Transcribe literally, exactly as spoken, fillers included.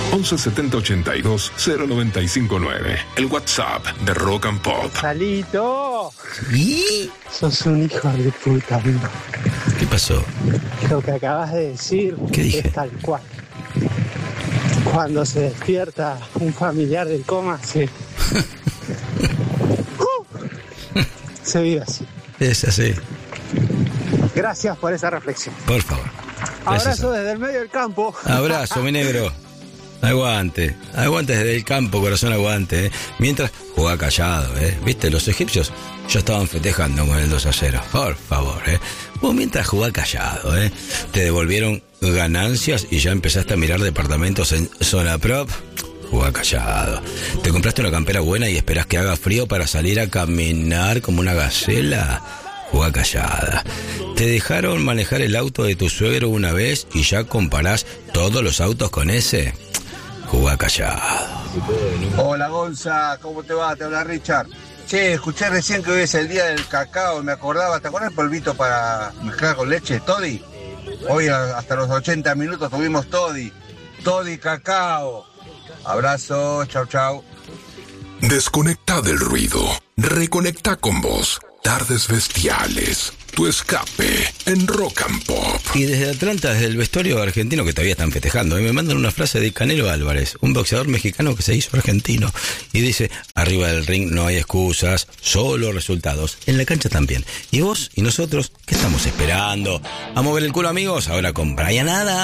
once setenta ochenta y dos cero noventa y cinco nueve. El WhatsApp de Rock and Pop. ¡Salito! ¿Y? Sos un hijo de puta, amigo. ¿Qué pasó? Lo que acabas de decir ¿Qué dije? es tal cual. Cuando se despierta un familiar del coma, se... uh, se vive así. Es así. Gracias por esa reflexión. Por favor. Gracias. Abrazo desde el medio del campo. Abrazo, mi negro. Aguante. Aguante desde el campo, corazón, aguante. ¿eh? Mientras jugá callado, ¿eh? ¿Viste? Los egipcios ya estaban festejando con el dos a cero. Por favor, ¿eh? Vos mientras jugá callado, ¿eh? Te devolvieron ganancias y ya empezaste a mirar departamentos en zona prop. Jugá callado. Te compraste una campera buena y esperás que haga frío para salir a caminar como una gacela. Jugá callada. Te dejaron manejar el auto de tu suegro una vez y ya comparás todos los autos con ese. Jugá callado. Hola Gonza, ¿cómo te va? Te habla Richard. Che, escuché recién que hoy es el día del cacao, me acordaba, ¿te acuerdas el polvito para mezclar con leche, Toddy? Hoy hasta los ochenta minutos tuvimos Toddy. Toddy cacao. Abrazo, chau chau. Desconecta del ruido. Reconecta con vos. Tardes bestiales. Tu escape en Rock and Pop. Y desde Atlanta, desde el vestuario argentino que todavía están festejando, ¿eh? me mandan una frase de Canelo Álvarez, un boxeador mexicano que se hizo argentino, y dice: arriba del ring no hay excusas, solo resultados. En la cancha también. Y vos y nosotros, ¿qué estamos esperando? A mover el culo, amigos, ahora con Brian Adams.